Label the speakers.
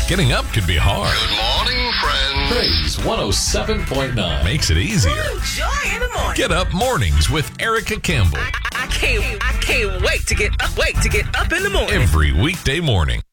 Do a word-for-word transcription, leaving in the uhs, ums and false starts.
Speaker 1: Getting up could be hard.
Speaker 2: Good morning, friends.
Speaker 1: Praise one oh seven point nine makes it easier.
Speaker 3: Ooh, joy in the morning.
Speaker 1: Get up mornings with Erica Campbell.
Speaker 3: I, I can't I can't wait to get up wait to get up in the morning.
Speaker 1: Every weekday morning.